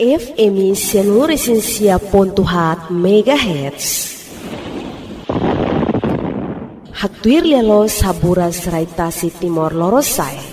FM Seluruh Pontuhat MHz. Haktuir lelo sabura serai tasi Timor Lorosai.